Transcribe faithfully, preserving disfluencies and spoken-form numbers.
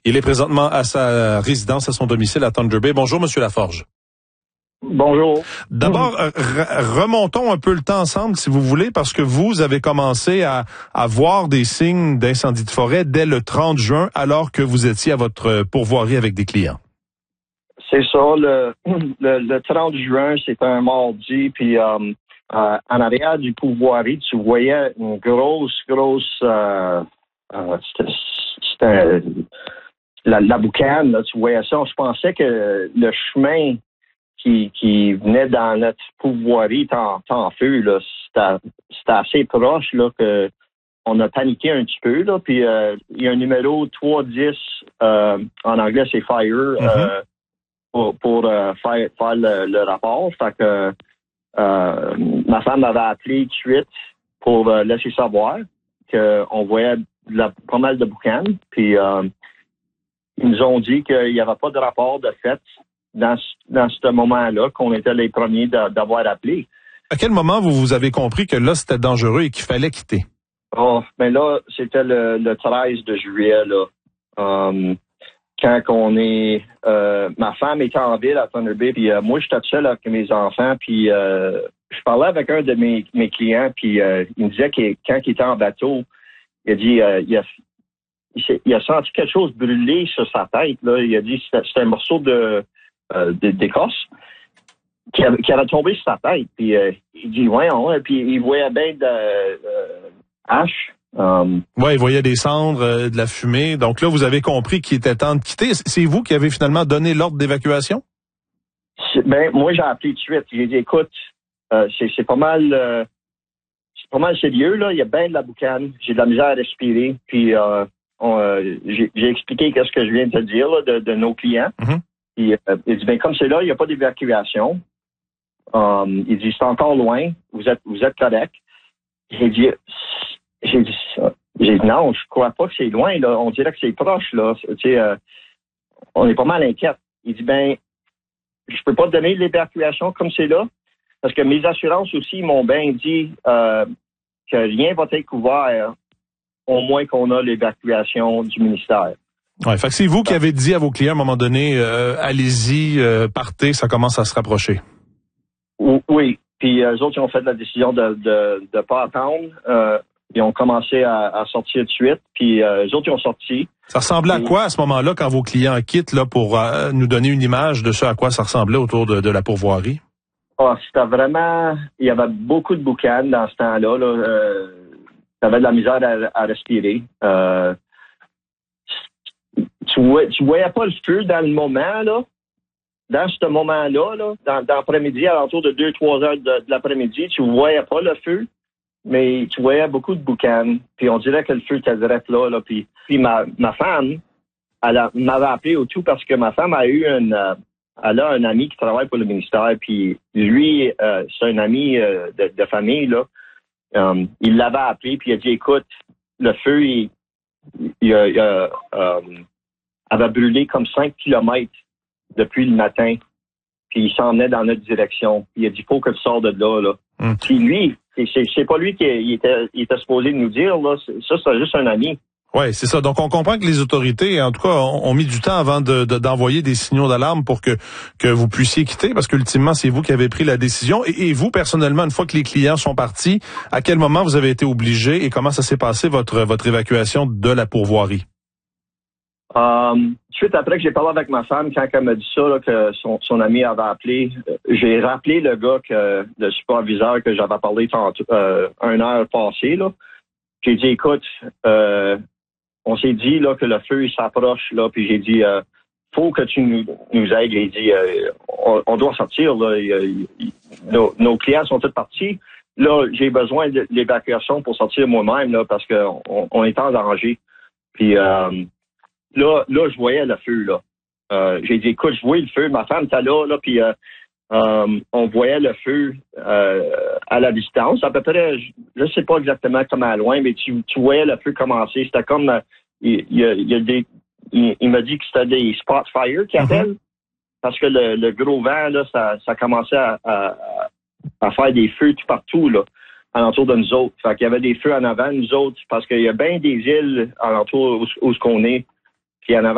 Il est présentement à sa résidence, à son domicile à Thunder Bay. Bonjour, Monsieur Laforge. Bonjour. D'abord, re- remontons un peu le temps ensemble, si vous voulez, parce que vous avez commencé à, à voir des signes d'incendie de forêt dès le trente juin, alors que vous étiez à votre pourvoirie avec des clients. C'est ça, le, le, le trente juin, c'était un mardi, puis euh, euh, en arrière du pourvoirie, tu voyais une grosse, grosse... Euh, euh, c'était, c'était la, la boucane, là, tu voyais ça. Je pensais que le chemin qui, qui venait dans notre pourvoirie était en, était en feu, là. C'était, c'était assez proche, là, que on a paniqué un petit peu, là, puis euh, il y a un numéro trois dix, euh, en anglais, c'est Fire, mm-hmm. euh, pour, pour euh, faire, faire le, le rapport. Fait que euh, ma femme m'avait appelé tout de suite pour euh, laisser savoir qu'on voyait de la, pas mal de boucan. Puis euh, ils nous ont dit qu'il n'y avait pas de rapport de fait dans, dans ce moment-là, qu'on était les premiers de, d'avoir appelé. À quel moment vous, vous avez compris que là, c'était dangereux et qu'il fallait quitter? Oh, ben là, c'était le, le treize de juillet, là. Um, quand on est... Euh, ma femme était en ville à Thunder Bay, puis euh, moi, j'étais seul avec mes enfants, puis euh, je parlais avec un de mes, mes clients, puis euh, il me disait que quand il était en bateau, il a dit... Euh, il, a, il, il a senti quelque chose brûler sur sa tête, là. Il a dit que c'était, c'était un morceau de, euh, de, d'écorce qui avait, qui avait tombé sur sa tête. Puis euh, il dit, ouais, ouais, puis il voyait bien de... Euh, H. Um, oui, il voyait des cendres, euh, de la fumée. Donc là, vous avez compris qu'il était temps de quitter. C'est vous qui avez finalement donné l'ordre d'évacuation? Ben, moi, j'ai appelé tout de suite. J'ai dit, écoute, euh, c'est, c'est pas mal, euh, c'est pas mal sérieux, là. Il y a bien de la boucane. J'ai de la misère à respirer. Puis, euh, on, euh, j'ai, j'ai expliqué qu'est-ce que je viens de te dire, là, de, de nos clients. Mm-hmm. Puis, euh, il dit, ben, comme c'est là, il n'y a pas d'évacuation. Um, il dit, c'est encore loin. Vous êtes, vous êtes correct. J'ai dit, j'ai dit ça. J'ai dit, non, je crois pas que c'est loin, là. On dirait que c'est proche, là. Tu sais, euh, on est pas mal inquiète. Il dit, ben, je peux pas te donner l'évacuation comme c'est là, parce que mes assurances aussi m'ont bien dit euh, que rien va être couvert, au moins qu'on a l'évacuation du ministère. Ouais, fait que c'est vous qui avez dit à vos clients à un moment donné, euh, allez-y, euh, partez, ça commence à se rapprocher. Oui. Puis eux autres, ils ont fait la décision de de, de pas attendre. Euh, ils ont commencé à, à sortir de suite. Puis euh, eux autres, ils ont sorti. Ça ressemblait à quoi à ce moment-là, quand vos clients quittent, là, pour euh, nous donner une image de ce à quoi ça ressemblait autour de, de la pourvoirie? Oh, c'était vraiment... Il y avait beaucoup de boucan dans ce temps-là. Là. Euh, t'avais de la misère à, à respirer. Euh, tu, vois, tu voyais pas le feu dans le moment, là. Dans ce moment-là, là, dans, dans l'après-midi, à l'entour de deux trois heures de, de l'après-midi, tu voyais pas le feu, mais tu voyais beaucoup de boucan. Puis on dirait que le feu était direct là. là puis, puis ma, ma femme, elle a, m'avait appelé au tout parce que ma femme a eu une... Euh, elle a un ami qui travaille pour le ministère. Puis lui, euh, c'est un ami euh, de, de famille, là. Um, il l'avait appelé, puis il a dit, écoute, le feu, il, il, il, il euh, um, avait brûlé comme cinq kilomètres depuis le matin, puis il s'en venait dans notre direction. Puis il a dit, faut que tu sors de là, là. Mm. Puis lui, c'est, c'est, c'est pas lui qui il était, il était supposé nous dire, là. Ça, c'est juste un ami. Oui, c'est ça. Donc, on comprend que les autorités, en tout cas, ont, ont mis du temps avant de, de, d'envoyer des signaux d'alarme pour que, que vous puissiez quitter, parce qu'ultimement, c'est vous qui avez pris la décision. Et, et vous, personnellement, une fois que les clients sont partis, à quel moment vous avez été obligé et comment ça s'est passé, votre, votre évacuation de la pourvoirie? Um, suite après que j'ai parlé avec ma femme, quand elle m'a dit ça, là, que son, son ami avait appelé, j'ai rappelé le gars, que le superviseur que j'avais parlé tantôt, euh, une heure passée, là. J'ai dit, écoute, euh, on s'est dit là que le feu il s'approche, là, puis j'ai dit, euh, faut que tu nous, nous aides. J'ai dit, euh, on, on doit sortir, là. Il, il, nos, nos clients sont tous partis. Là, j'ai besoin de l'évacuation pour sortir moi-même, là, parce qu'on on est en danger. Puis euh, là, là, je voyais le feu, là. Euh, j'ai dit, écoute, je voyais le feu. Ma femme était là, là, puis euh, euh, on voyait le feu euh, à la distance. À peu près, je ne sais pas exactement comment loin, mais tu, tu voyais le feu commencer. C'était comme, euh, il, il, il y a des, il, il m'a dit que c'était des spot fire qu'ils appellent, mm-hmm. parce que le, le gros vent, là, ça, ça commençait à, à, à faire des feux tout partout, là, alentour de nous autres. Fait qu'il y avait des feux en avant, nous autres, parce qu'il y a bien des îles alentour où, où ce qu'on est, puis en avant.